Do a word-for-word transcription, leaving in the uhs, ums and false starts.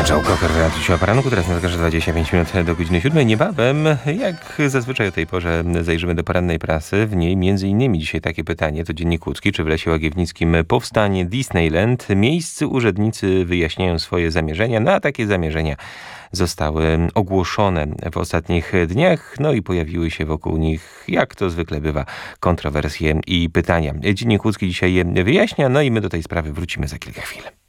Joe Cocker w Radiu o poranku, teraz na zegarze dwadzieścia pięć minut do godziny siódmej. Niebawem, jak zazwyczaj o tej porze, zajrzymy do porannej prasy. W niej między innymi dzisiaj takie pytanie, to Dziennik Łódzki, czy w Lesie Łagiewnickim powstanie Disneyland? Miejscy urzędnicy wyjaśniają swoje zamierzenia, no a takie zamierzenia zostały ogłoszone w ostatnich dniach, no i pojawiły się wokół nich, jak to zwykle bywa, kontrowersje i pytania. Dziennik Łódzki dzisiaj je wyjaśnia, no i my do tej sprawy wrócimy za kilka chwil.